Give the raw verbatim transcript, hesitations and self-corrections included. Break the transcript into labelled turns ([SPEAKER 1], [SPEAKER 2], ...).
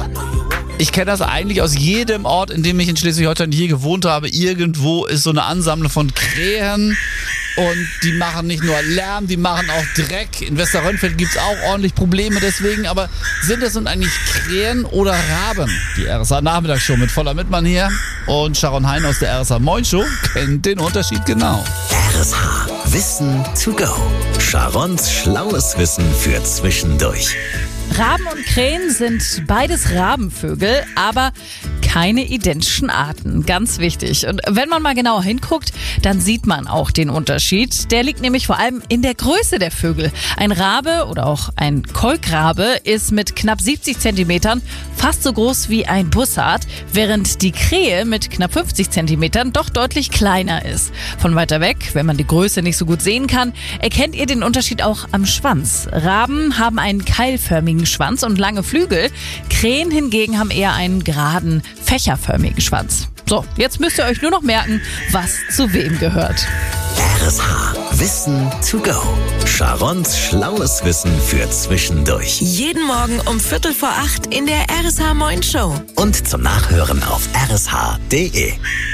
[SPEAKER 1] Ich kenne das eigentlich aus jedem Ort, in dem ich in Schleswig-Holstein hier gewohnt habe. Irgendwo ist so eine Ansammlung von Krähen und die machen nicht nur Lärm, die machen auch Dreck. In Westerrönfeld gibt es auch ordentlich Probleme deswegen. Aber sind das nun eigentlich Krähen oder Raben? Die R S A-Nachmittagsshow mit Voller Mittmann hier und Sharon Hein aus der R S A-Moin-Show kennt den Unterschied genau.
[SPEAKER 2] R S H. Wissen to go. Sharons schlaues Wissen für zwischendurch.
[SPEAKER 3] Raben und Krähen sind beides Rabenvögel, aber keine identischen Arten. Ganz wichtig. Und wenn man mal genauer hinguckt, dann sieht man auch den Unterschied. Der liegt nämlich vor allem in der Größe der Vögel. Ein Rabe oder auch ein Kolkrabe ist mit knapp siebzig Zentimetern fast so groß wie ein Bussard, während die Krähe mit knapp fünfzig Zentimetern doch deutlich kleiner ist. Von weiter weg, wenn man die Größe nicht so gut sehen kann, erkennt ihr den Unterschied auch am Schwanz. Raben haben einen keilförmigen Schwanz und lange Flügel. Krähen hingegen haben eher einen geraden, fächerförmigen Schwanz. So, jetzt müsst ihr euch nur noch merken, was zu wem gehört.
[SPEAKER 2] R S H. Wissen to go. Sharons schlaues Wissen für zwischendurch.
[SPEAKER 4] Jeden Morgen um Viertel vor acht in der R S H Moin Show.
[SPEAKER 2] Und zum Nachhören auf r s h punkt d e.